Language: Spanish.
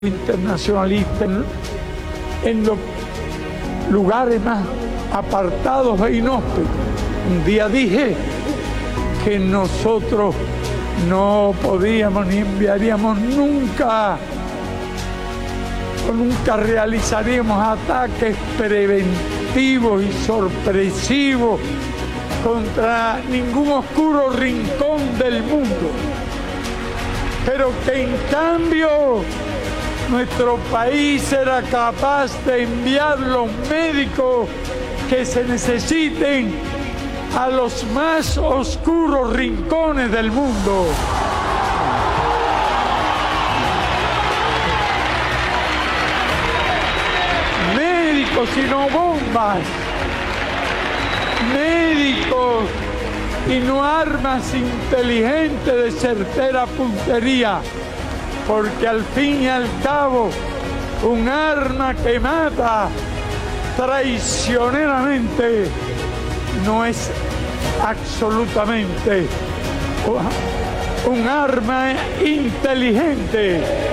internacionalista en los lugares más apartados e inhóspitos. Un día dije que nosotros no podíamos ni enviaríamos nunca realizaríamos ataques preventivos y sorpresivos contra ningún oscuro rincón del mundo, pero que en cambio nuestro país era capaz de enviar los médicos que se necesiten a los más oscuros rincones del mundo. Médicos y no bombas, médicos y no armas inteligentes de certera puntería, porque al fin y al cabo un arma que mata traicioneramente no es absolutamente un arma inteligente.